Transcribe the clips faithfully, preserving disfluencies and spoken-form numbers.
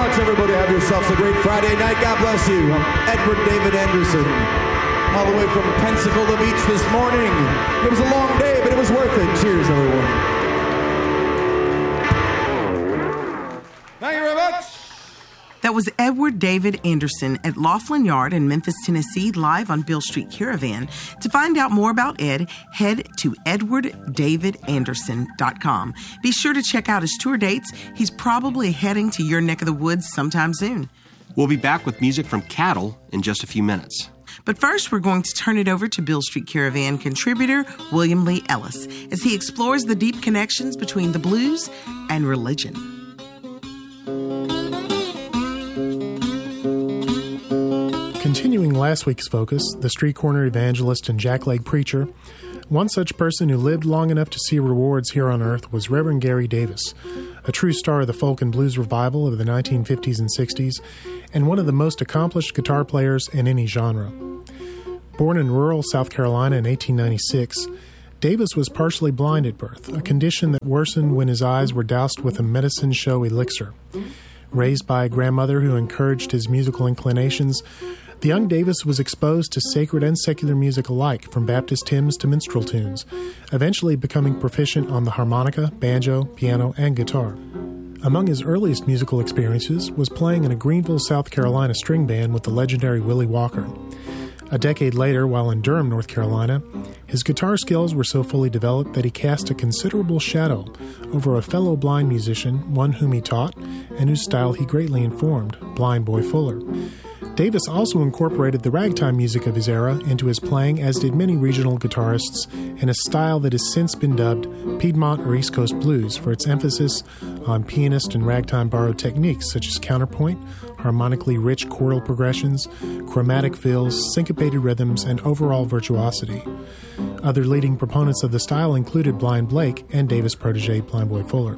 much, everybody. Have yourselves a great Friday night. God bless you. I'm Edward David Anderson, all the way from Pensacola Beach this morning. It was a long day, but it was worth it. Cheers, everyone. Thank you very much. That was Edward David Anderson at Laughlin Yard in Memphis, Tennessee, live on Beale Street Caravan. To find out more about Ed, head to edward david anderson dot com. Be sure to check out his tour dates. He's probably heading to your neck of the woods sometime soon. We'll be back with music from Cattle in just a few minutes. But first, we're going to turn it over to Beale Street Caravan contributor William Lee Ellis as he explores the deep connections between the blues and religion. Continuing last week's focus, the street corner evangelist and jackleg preacher, one such person who lived long enough to see rewards here on earth was Reverend Gary Davis, a true star of the folk and blues revival of the nineteen fifties and sixties, and one of the most accomplished guitar players in any genre. Born in rural South Carolina in eighteen ninety-six, Davis was partially blind at birth, a condition that worsened when his eyes were doused with a medicine show elixir. Raised by a grandmother who encouraged his musical inclinations, the young Davis was exposed to sacred and secular music alike, from Baptist hymns to minstrel tunes, eventually becoming proficient on the harmonica, banjo, piano, and guitar. Among his earliest musical experiences was playing in a Greenville, South Carolina string band with the legendary Willie Walker. A decade later, while in Durham, North Carolina, his guitar skills were so fully developed that he cast a considerable shadow over a fellow blind musician, one whom he taught, and whose style he greatly informed, Blind Boy Fuller. Davis also incorporated the ragtime music of his era into his playing, as did many regional guitarists, in a style that has since been dubbed Piedmont or East Coast blues for its emphasis on pianist and ragtime borrowed techniques such as counterpoint, harmonically rich chordal progressions, chromatic fills, syncopated rhythms, and overall virtuosity. Other leading proponents of the style included Blind Blake and Davis' protege Blind Boy Fuller.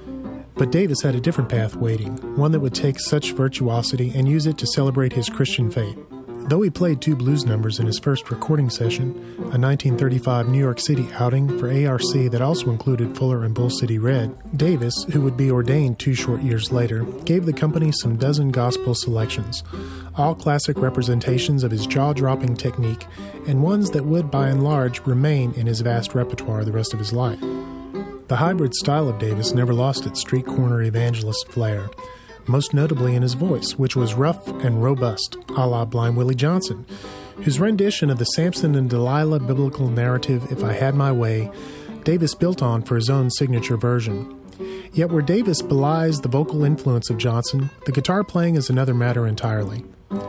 But Davis had a different path waiting, one that would take such virtuosity and use it to celebrate his Christian faith. Though he played two blues numbers in his first recording session, a nineteen thirty-five New York City outing for A R C that also included Fuller and Bull City Red, Davis, who would be ordained two short years later, gave the company some dozen gospel selections, all classic representations of his jaw-dropping technique, and ones that would, by and large, remain in his vast repertoire the rest of his life. The hybrid style of Davis never lost its street corner evangelist flair, most notably in his voice, which was rough and robust, a la Blind Willie Johnson, whose rendition of the Samson and Delilah biblical narrative, If I Had My Way, Davis built on for his own signature version. Yet where Davis belies the vocal influence of Johnson, the guitar playing is another matter entirely.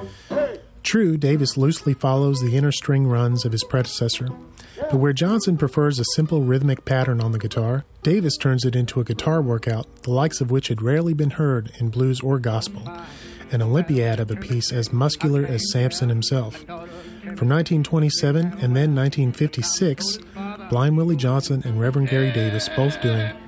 True, Davis loosely follows the inner string runs of his predecessor, but where Johnson prefers a simple rhythmic pattern on the guitar, Davis turns it into a guitar workout, the likes of which had rarely been heard in blues or gospel, an Olympiad of a piece as muscular as Samson himself. From nineteen twenty-seven and then nineteen fifty-six, Blind Willie Johnson and Reverend Gary Davis both doing